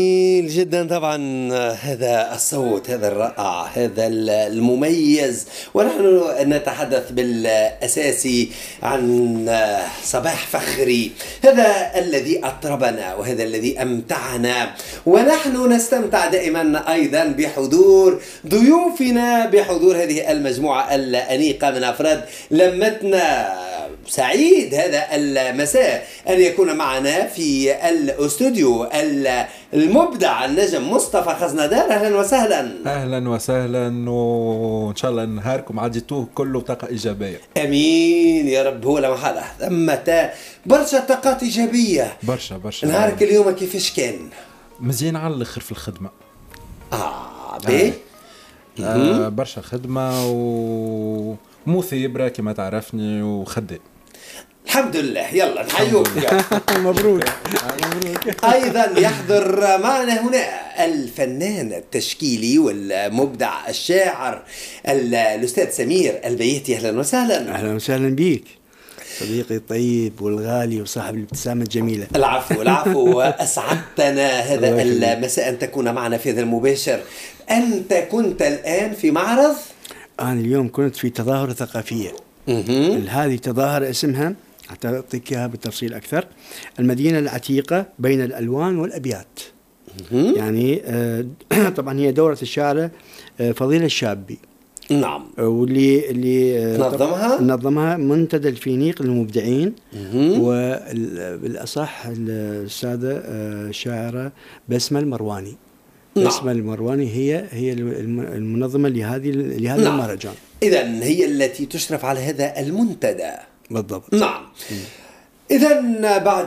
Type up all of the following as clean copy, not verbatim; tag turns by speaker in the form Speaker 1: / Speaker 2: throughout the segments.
Speaker 1: جميل جدا طبعا. هذا الصوت، هذا الرائع، هذا المميز. ونحن نتحدث بالأساسي عن صباح فخري، هذا الذي أطربنا وهذا الذي أمتعنا، ونحن نستمتع دائما أيضا بحضور ضيوفنا، بحضور هذه المجموعة الأنيقة من أفراد لمتنا. سعيد هذا المساء أن يكون معنا في الاستوديو المبدع النجم مصطفى خزندار. أهلا وسهلا.
Speaker 2: أهلا وسهلا، وإن شاء الله نهاركم عديتوه كله طاقة إيجابية.
Speaker 1: أمين يا رب. هو لا محالة ثمة برشا طاقات إيجابية.
Speaker 2: برشا
Speaker 1: نهارك اليوم كيفاش كان؟
Speaker 2: مزيان على الآخر في الخدمة.
Speaker 1: بيه؟
Speaker 2: برشا خدمة ومثيبرة كما تعرفني وخدام.
Speaker 1: الحمد لله. يلا نحيوك.
Speaker 2: مبروك.
Speaker 1: أيضا يحضر معنا هنا الفنان التشكيلي والمبدع الشاعر الأستاذ سمير البياتي. أهلا وسهلا.
Speaker 3: أهلا وسهلا بيك صديقي الطيب والغالي وصاحب الابتسامة الجميلة.
Speaker 1: العفو العفو. أسعدتنا هذا المساء أن تكون معنا في هذا المباشر. أنت كنت الآن في معرض؟
Speaker 3: أنا اليوم كنت في تظاهرة ثقافية. هذه تظاهرة اسمها أعطيك إياها بالتفصيل أكثر: المدينة العتيقة بين الألوان والأبيات. يعني طبعا هي دورة الشاعر فضيل الشابي.
Speaker 1: نعم.
Speaker 3: واللي
Speaker 1: نظمها
Speaker 3: منتدى الفينيق للمبدعين، وبالأصح الأستاذة الشاعرة بسمة المرواني. بسمة المرواني هي المنظمة لهذا المهرجان.
Speaker 1: إذن هي التي تشرف على هذا المنتدى.
Speaker 3: بالضبط.
Speaker 1: نعم. إذن بعد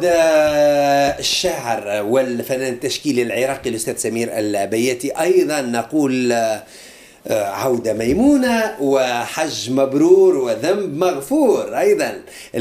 Speaker 1: الشاعر والفنان التشكيلي العراقي الأستاذ سمير البياتي، أيضا نقول عودة ميمونة وحج مبرور وذنب مغفور أيضا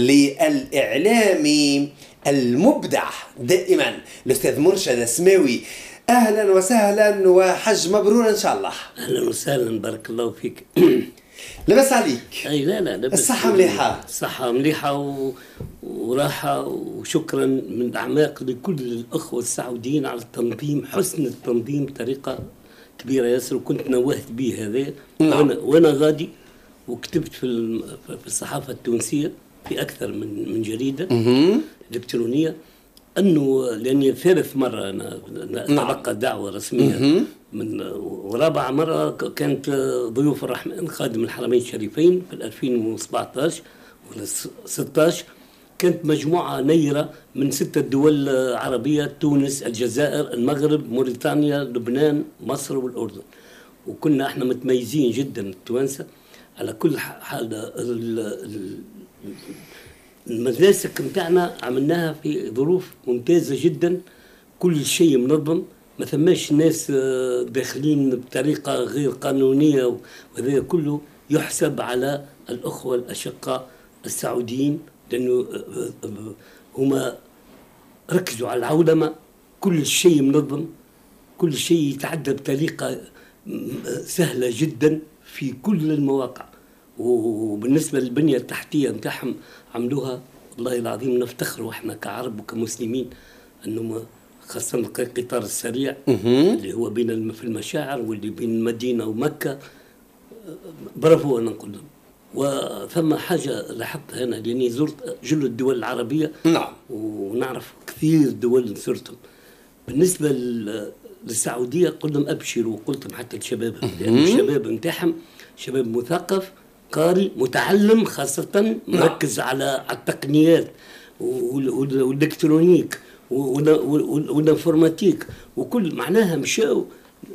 Speaker 1: للإعلامي المبدع دائما الأستاذ مرشد السماوي. أهلا وسهلا وحج مبرور إن شاء الله.
Speaker 4: أهلا وسهلا، بارك الله فيك.
Speaker 1: لبس عليك.
Speaker 4: أي لا
Speaker 1: الصحة مليحة.
Speaker 4: الصحة مليحة وراحة، وشكرا من أعماق لكل الأخوة السعوديين على التنظيم، حسن التنظيم، طريقة كبيرة ياسر، وكنت نوهت به هذا. وأنا غادي وكتبت في الصحافة التونسية في أكثر من جريدة إلكترونية، أنه لأني ثالث مرة أنا أتلقى دعوة رسمية ورابع مرة كانت ضيوف الرحمن خادم الحرمين الشريفين في 2017 ولا 16. كانت مجموعة نيرة من 6 دول عربية: تونس، الجزائر، المغرب، موريتانيا، لبنان، مصر والأردن. وكنا احنا متميزين جدا التوانسة. على كل حال المدرسة متاعنا عملناها في ظروف ممتازة جدا، كل شيء منظم، ما ثماش ناس داخلين بطريقة غير قانونية، وهذا كله يحسب على الأخوة الأشقاء السعوديين، لأنه هما ركزوا على العولمة. كل شيء منظم، كل شيء يتعدى بطريقة سهلة جدا في كل المواقع. وبالنسبة للبنية التحتية نتاعهم عملوها والله العظيم نفتخروا احنا كعرب وكمسلمين، انه خاصة القطار السريع اللي هو بين في المشاعر واللي بين المدينة ومكة. برافو أنا نقول لهم. وثم حاجة لاحظتها هنا، لأني زرت جل الدول العربية.
Speaker 1: نعم.
Speaker 4: ونعرف كثير دول زرتهم. بالنسبة للسعودية قلت لهم أبشروا، وقلت لهم حتى الشباب، لأن الشباب نتاعهم شباب مثقف قاري متعلم، خاصة مركز على التقنيات والإلكترونيك والانفورماتيك وكل معناها مشاو،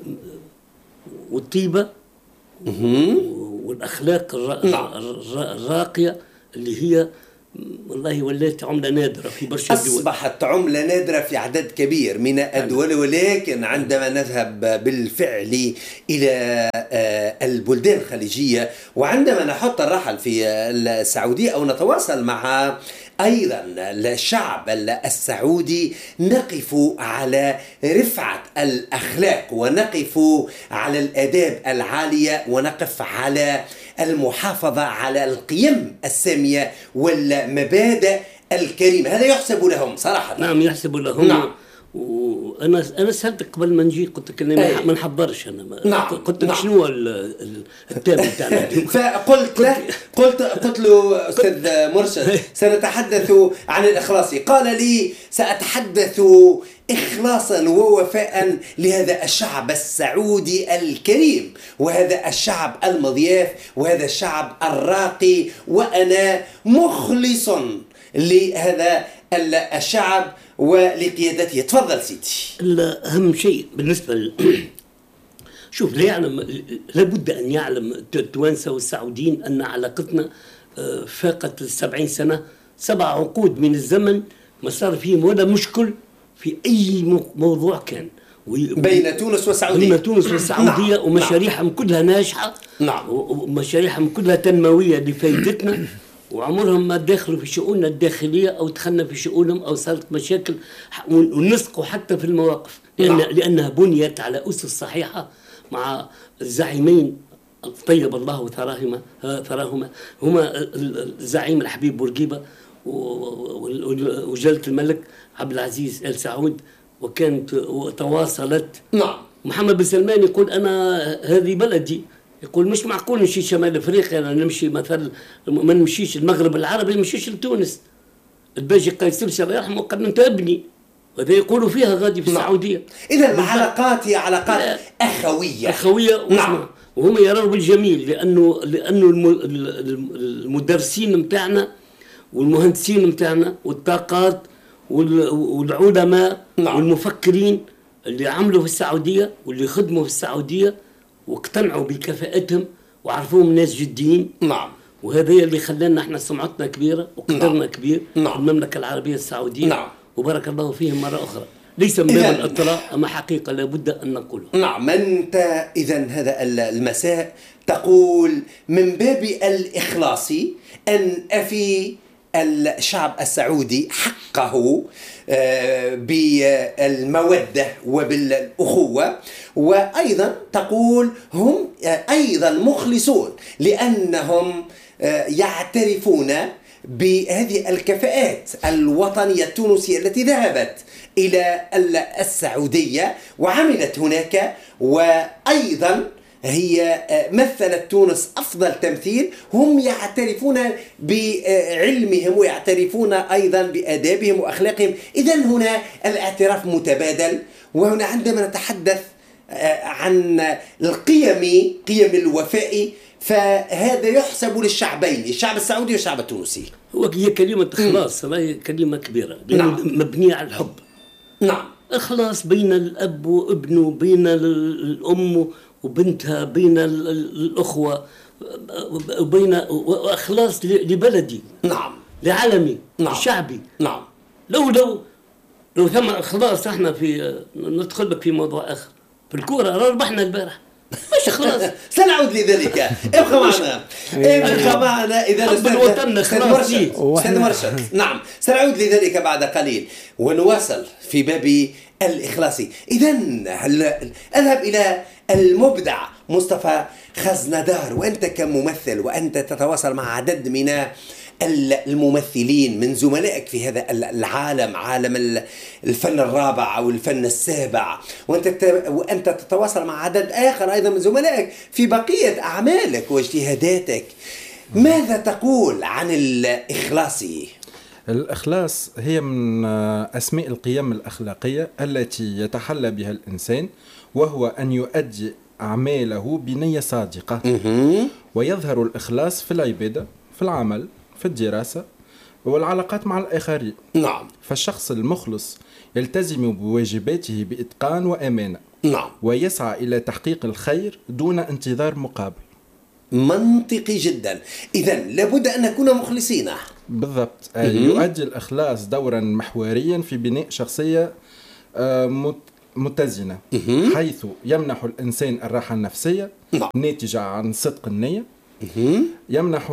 Speaker 4: والطيبة والأخلاق الراقية اللي هي والله ولات عملة نادرة في برشا دول.
Speaker 1: أصبحت عملة نادرة في عدد كبير من الدول. ولكن عندما نذهب بالفعل إلى البلدان الخليجية، وعندما نحط الرحل في السعودية أو نتواصل مع أيضا الشعب السعودي، نقف على رفعة الأخلاق، ونقف على الآداب العالية، ونقف على المحافظة على القيم السامية والمبادئ الكريمة. هذا يحسب لهم صراحة.
Speaker 4: نعم يحسب لهم.
Speaker 1: نعم.
Speaker 4: وانا سالتك قبل ما نجي، قلت لك اني ما نحضرش انا.
Speaker 1: نعم.
Speaker 4: قلت لك شنو التام تاعنا.
Speaker 1: فقلت له قلت له استاذ مرشد سنتحدث عن الاخلاص. قال لي ساتحدث إخلاصا ووفاء لهذا الشعب السعودي الكريم، وهذا الشعب المضياف، وهذا الشعب الراقي، وأنا مخلص لهذا الشعب ولقيادته. تفضل سيدي.
Speaker 4: أهم شيء بالنسبة شوف، لابد أن يعلم التوانسة والسعوديين أن علاقتنا فاقت 70 سنة، 7 عقود من الزمن ما صار فيهم ولا مشكل في أي موضوع كان
Speaker 1: بين تونس والسعودية.
Speaker 4: بين تونس والسعودية. نعم. ومشاريعهم كلها ناجحة.
Speaker 1: نعم.
Speaker 4: ومشاريعهم كلها تنموية لفائدتنا، وعمرهم ما دخلوا في شؤوننا الداخلية أو دخلنا في شؤونهم أو صارت مشاكل، ونسقوا حتى في المواقف، لأنها بنيت على أسس صحيحة مع الزعيمين طيب الله ثراهما هما الزعيم الحبيب بورقيبة وجلالة الملك عبد العزيز آل سعود، وكانت وتواصلت.
Speaker 1: نعم.
Speaker 4: محمد بن سلمان يقول أنا هذه بلدي، يقول مش معقول نمشي شمال افريقيا، أنا نمشي مثلا ما نمشيش المغرب العربي، ما نمشيش لتونس. الباجي قيس سلسلة الله يرحمه قال انت ابني، وهذا يقولوا فيها غادي في السعودية.
Speaker 1: إذا العلاقات هي علاقات أخوية.
Speaker 4: نعم. وهم يروا بالجميل، لأنه المدرسين متاعنا والمهندسين متاعنا والطاقات والعلماء. نعم. والمفكرين اللي عملوا في السعودية واللي خدموا في السعودية واقتنعوا بكفاءتهم وعرفوهم ناس جديين.
Speaker 1: نعم.
Speaker 4: وهذا اللي خلانا احنا سمعتنا كبيرة وقدرنا كبير.
Speaker 1: نعم.
Speaker 4: في المملكة العربية السعودية.
Speaker 1: نعم.
Speaker 4: وبارك الله فيهم مرة أخرى، ليس من باب الاطلاع، أما حقيقة لابد أن نقوله.
Speaker 1: نعم. أنت إذن هذا المساء تقول من باب الإخلاص أن أفي الشعب السعودي حقه بالمودة وبالأخوة، وأيضا تقول هم أيضا مخلصون لأنهم يعترفون بهذه الكفاءات الوطنية التونسية التي ذهبت إلى السعودية وعملت هناك، وأيضا هي مثلت تونس أفضل تمثيل. هم يعترفون بعلمهم ويعترفون أيضا بآدابهم وأخلاقهم. إذن هنا الاعتراف متبادل. وهنا عندما نتحدث عن قيم الوفاء، فهذا يحسب للشعبين، الشعب السعودي والشعب التونسي.
Speaker 4: هي كلمة إخلاص، هي كلمة كبيرة. نعم. مبنية على الحب.
Speaker 1: نعم.
Speaker 4: إخلاص بين الأب وابنه، بين الأم وبنتها، بين الأخوة، وإخلاص لبلدي.
Speaker 1: نعم.
Speaker 4: لعالمي.
Speaker 1: نعم.
Speaker 4: شعبي.
Speaker 1: نعم.
Speaker 4: لو ثم إخلاص، احنا ندخل لك في موضوع آخر، في الكورة ربحنا البارح، مش خلاص.
Speaker 1: سنعود لذلك. ابقى معنا إذا أستاذ مرشد. نعم، سنعود لذلك بعد قليل ونواصل في باب الإخلاص. إذن أذهب إلى المبدع مصطفى خزندار، وأنت كممثل وأنت تتواصل مع عدد من الممثلين من زملائك في هذا العالم، عالم الفن الرابع أو الفن السابع، وأنت تتواصل مع عدد آخر أيضا من زملائك في بقية أعمالك واجتهاداتك. ماذا تقول عن الإخلاص؟
Speaker 2: الإخلاص هي من أسماء القيم الأخلاقية التي يتحلى بها الإنسان، وهو أن يؤدي أعماله بنية صادقة. ويظهر الإخلاص في العبادة، في العمل، في الدراسة والعلاقات مع الآخرين.
Speaker 1: نعم.
Speaker 2: فالشخص المخلص يلتزم بواجباته بإتقان وأمانة.
Speaker 1: نعم.
Speaker 2: ويسعى إلى تحقيق الخير دون انتظار مقابل.
Speaker 1: منطقي جدا. إذن لابد أن نكون مخلصين.
Speaker 2: بالضبط. يؤدي الإخلاص دورا محوريا في بناء شخصية متزنة، حيث يمنح الإنسان الراحة النفسية ناتجة عن صدق النية. يمنح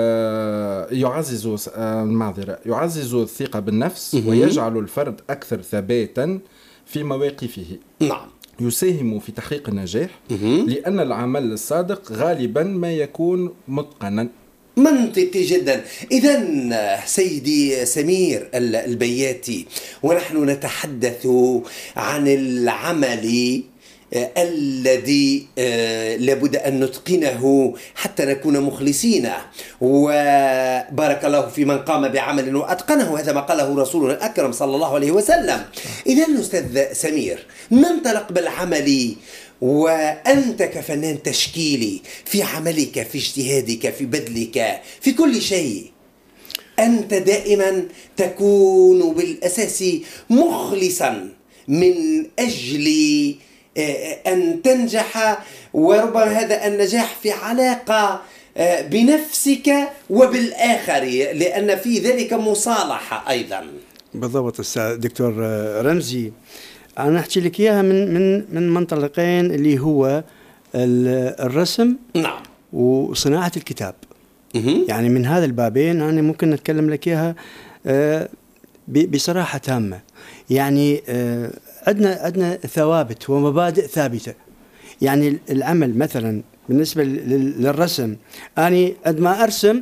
Speaker 2: يعزز الثقة بالنفس، ويجعل الفرد أكثر ثباتا في مواقفه.
Speaker 1: نعم.
Speaker 2: يساهم في تحقيق النجاح، لأن العمل الصادق غالبا ما يكون متقنا.
Speaker 1: منطقي جدا. إذا سيدي سمير البياتي، ونحن نتحدث عن العمل الذي لابد أن نتقنه حتى نكون مخلصين، وبارك الله في من قام بعمل وأتقنه، هذا ما قاله رسولنا الأكرم صلى الله عليه وسلم. إذن أستاذ سمير، ننطلق بالعمل، وأنت كفنان تشكيلي في عملك، في اجتهادك، في بذلك، في كل شيء، أنت دائما تكون بالأساس مخلصا من أجل أن تنجح، وربما هذا النجاح في علاقة بنفسك وبالآخر، لأن في ذلك مصالحة أيضا.
Speaker 3: بالضبط أستاذ دكتور رمزي، أنا أحكي لك إياها من منطلقين، اللي هو الرسم
Speaker 1: نعم
Speaker 3: وصناعة الكتاب. يعني من هذا البابين أنا ممكن نتكلم لك إياها بصراحة تامة. يعني عندنا ثوابت ومبادئ ثابتة. يعني العمل مثلا بالنسبة للرسم، أنا قد ما أرسم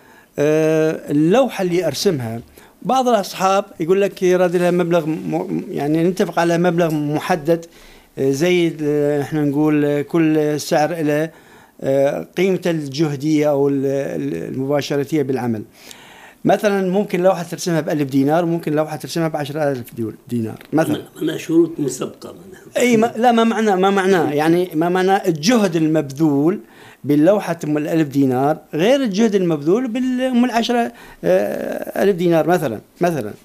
Speaker 3: اللوحة اللي أرسمها، بعض الأصحاب يقول لك يراد لها مبلغ، يعني نتفق على مبلغ محدد، زي احنا نقول كل سعر له قيمة الجهدية أو المباشرتية بالعمل. مثلا ممكن لوحة ترسمها ب1000 دينار، وممكن لوحة ترسمها ب10,000 دينار مثلا.
Speaker 4: أنا شروط مسبقة.
Speaker 3: أي لا، ما معناه يعني ما معناه الجهد المبذول باللوحة ام 1000 دينار غير الجهد المبذول بالام 10,000 دينار مثلا.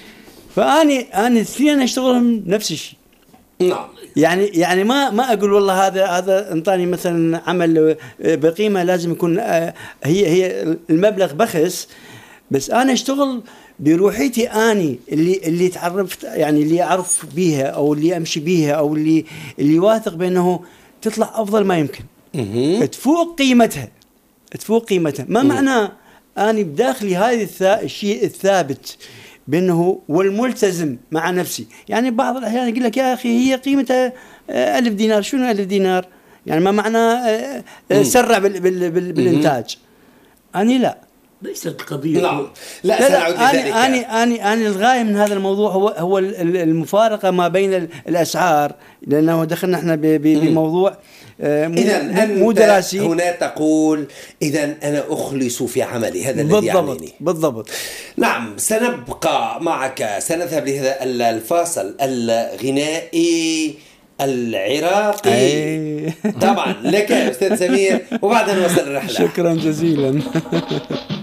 Speaker 3: فأنا الاثنين أشتغلهم نفس الشيء.
Speaker 1: نعم.
Speaker 3: يعني ما أقول والله هذا انطاني مثلا عمل بقيمة لازم يكون هي المبلغ بخس، بس أنا أشتغل بروحيتي أني اللي تعرفت، يعني اللي أعرف بيها أو اللي أمشي بيها أو اللي واثق بأنه تطلع أفضل ما يمكن، تفوق قيمتها. ما معناه أنا بداخلي هذا الشيء الثابت بأنه والملتزم مع نفسي. يعني بعض الأحيان يقول لك يا أخي هي قيمتها 1000 دينار، شنو 1000 دينار؟ يعني ما معناه سرع بالإنتاج. أنا لا،
Speaker 4: ليست القضية.
Speaker 1: نعم. لا سنعود لذلك.
Speaker 3: أنا الغاية من هذا الموضوع هو المفارقة ما بين الأسعار، لأنه دخلنا احنا بموضوع
Speaker 1: مو دراسي. هنا تقول إذا أنا أخلص في عملي، هذا الذي يعنيني.
Speaker 3: بالضبط.
Speaker 1: نعم، سنبقى معك، سنذهب لهذا الفاصل الغنائي العراقي طبعا لك أستاذ سمير، وبعدها نوصل الرحلة.
Speaker 3: شكرا جزيلا.